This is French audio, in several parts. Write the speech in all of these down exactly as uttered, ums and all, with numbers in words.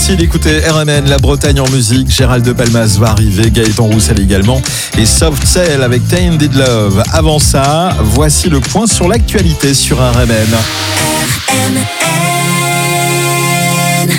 Merci d'écouter R M N, la Bretagne en musique. Gérald de Palmas va arriver, Gaëtan Roussel également. Et Soft Cell avec Tainted Love. Avant ça, voici le point sur l'actualité sur R M N. R M N.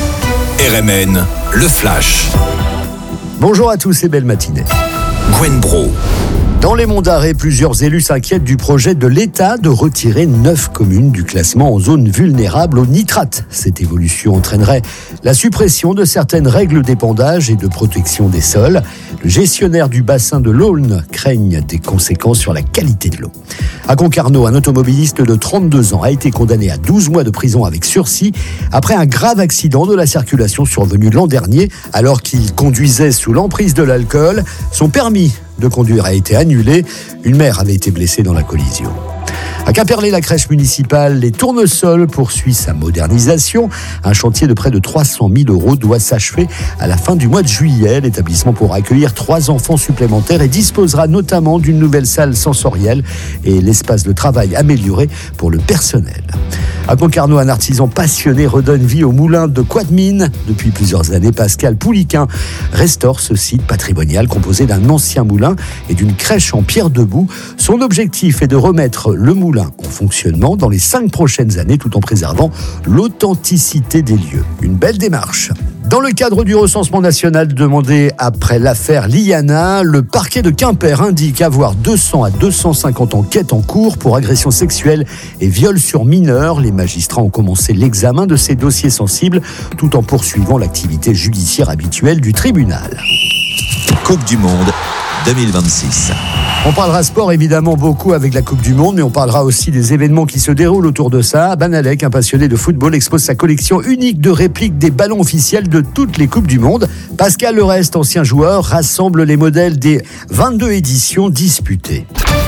R M N, le Flash. Bonjour à tous et belle matinée. Gwen Bro. Dans les Monts d'Arrée, plusieurs élus s'inquiètent du projet de l'État de retirer neuf communes du classement en zone vulnérable au nitrate. Cette évolution entraînerait la suppression de certaines règles d'épandage et de protection des sols. Le gestionnaire du bassin de l'Aulne craigne des conséquences sur la qualité de l'eau. À Concarneau, un automobiliste de trente-deux ans a été condamné à douze mois de prison avec sursis après un grave accident de la circulation survenu l'an dernier alors qu'il conduisait sous l'emprise de l'alcool. Son permis de conduire a été annulé. Une mère avait été blessée dans la collision. À Quimperlé, la crèche municipale Les Tournesols poursuit sa modernisation. Un chantier de près de trois cent mille euros doit s'achever à la fin du mois de juillet. L'établissement pourra accueillir trois enfants supplémentaires et disposera notamment d'une nouvelle salle sensorielle et l'espace de travail amélioré pour le personnel. À Concarneau, un artisan passionné redonne vie au moulin de Quadmine. Depuis plusieurs années, Pascal Pouliquin restaure ce site patrimonial composé d'un ancien moulin et d'une crèche en pierre debout. Son objectif est de remettre le moulin en fonctionnement dans les cinq prochaines années tout en préservant l'authenticité des lieux. Une belle démarche. Dans le cadre du recensement national demandé après l'affaire Liana, le parquet de Quimper indique avoir deux cents à deux cent cinquante enquêtes en cours pour agression sexuelle et viol sur mineurs. Les magistrats ont commencé l'examen de ces dossiers sensibles tout en poursuivant l'activité judiciaire habituelle du tribunal. Coupe du Monde deux mille vingt-six. On parlera sport évidemment beaucoup avec la Coupe du Monde, mais on parlera aussi des événements qui se déroulent autour de ça. Banalek, un passionné de football, expose sa collection unique de répliques des ballons officiels de toutes les Coupes du Monde. Pascal Lerest, ancien joueur, rassemble les modèles des vingt-deux éditions disputées.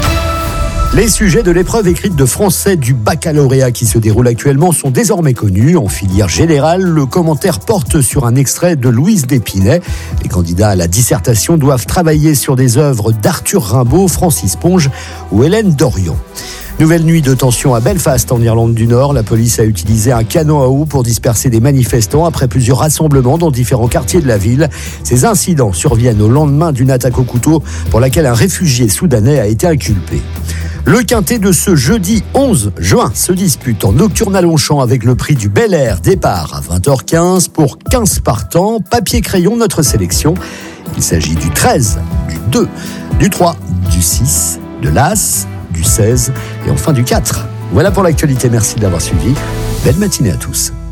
Les sujets de l'épreuve écrite de français du baccalauréat qui se déroule actuellement sont désormais connus. En filière générale, le commentaire porte sur un extrait de Louise d'Épinay. Les candidats à la dissertation doivent travailler sur des œuvres d'Arthur Rimbaud, Francis Ponge ou Hélène Dorion. Nouvelle nuit de tension à Belfast, en Irlande du Nord. La police a utilisé un canon à eau pour disperser des manifestants après plusieurs rassemblements dans différents quartiers de la ville. Ces incidents surviennent au lendemain d'une attaque au couteau pour laquelle un réfugié soudanais a été inculpé. Le quintet de ce jeudi onze juin se dispute en nocturne à Longchamp avec le prix du Bel Air. Départ à vingt heures quinze pour quinze partants. Papier-crayon, notre sélection. Il s'agit du treize, du deux, du trois, du six, de l'As, du seize et enfin du quatre. Voilà pour l'actualité. Merci de l'avoir suivi. Belle matinée à tous.